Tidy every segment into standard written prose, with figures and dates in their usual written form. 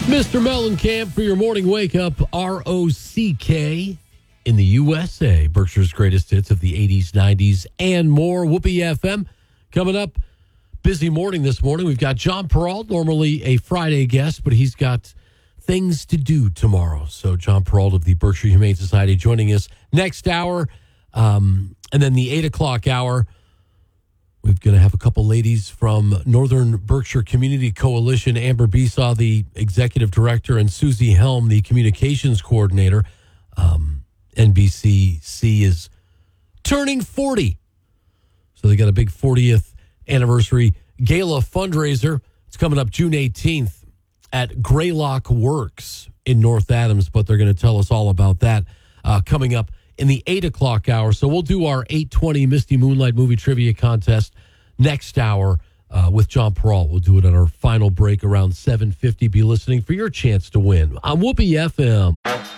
Mr. Mellencamp for your morning wake-up, R-O-C-K in the USA. Berkshire's greatest hits of the 80s, 90s, and more. Whoopee FM coming up. Busy morning this morning. We've got John Peralt, normally a Friday guest, but he's got things to do tomorrow. So John Peralt of the Berkshire Humane Society joining us next hour. And then the 8 o'clock hour, we're going to have a couple ladies from Northern Berkshire Community Coalition. Amber Besaw, the executive director, and Susie Helm, the communications coordinator. NBCC is turning 40. So they got a big 40th anniversary gala fundraiser. It's coming up June 18th at Greylock Works in North Adams, but they're going to tell us all about that coming up in the 8 o'clock hour. So we'll do our 8:20 Misty Moonlight movie trivia contest next hour with John Peralt. We'll do it at our final break around 7:50. Be listening for your chance to win on Whoopee FM.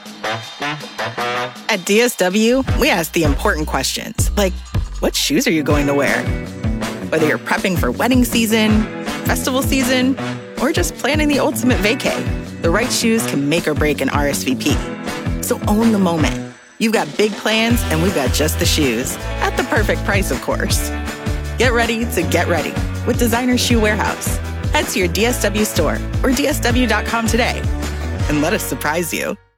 At DSW, we ask the important questions, like what shoes are you going to wear? Whether you're prepping for wedding season, festival season, or just planning the ultimate vacay, the right shoes can make or break an RSVP. So own the moment. You've got big plans, and we've got just the shoes. At the perfect price, of course. Get ready to get ready with Designer Shoe Warehouse. Head to your DSW store or DSW.com today and let us surprise you.